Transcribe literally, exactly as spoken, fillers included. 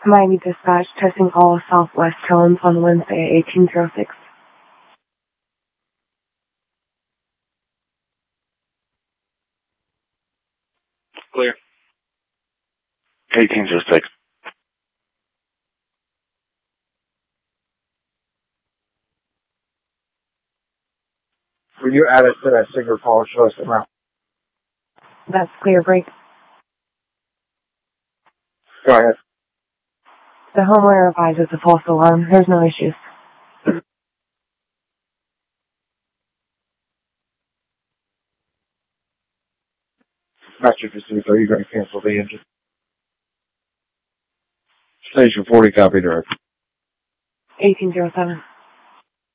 Miami Dispatch testing all Southwest tones on Wednesday, eighteen oh six. Clear. eighteen oh six. Will you add it to that singer call and show us the route? That's clear, break. Go ahead. The homeowner advises a false alarm. There's no issues. Master Pursuit, are you going to cancel the engine? Station forty, copy direct. eighteen oh seven.